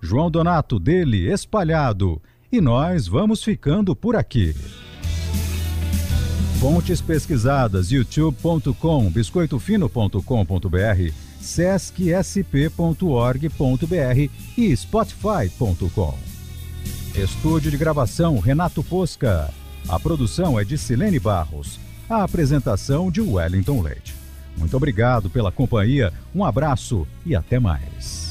João Donato, dele, espalhado. E nós vamos ficando por aqui. Fontes pesquisadas: youtube.com, biscoitofino.com.br, sescsp.org.br e spotify.com. Estúdio de gravação Renato Posca. A produção é de Silene Barros. A apresentação de Wellington Leite. Muito obrigado pela companhia, um abraço e até mais.